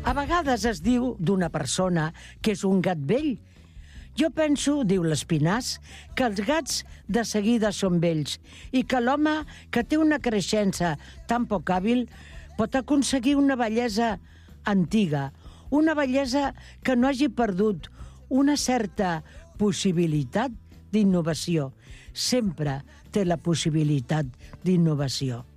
A vegades es diu d'una persona que és un gat vell. Jo penso, diu l'Espinàs, que els gats de seguida són vells i que l'home que té una creixença tan poc hàbil pot aconseguir una bellesa antiga, una bellesa que no hagi perdut una certa possibilitat d'innovació. Sempre té la possibilitat d'innovació.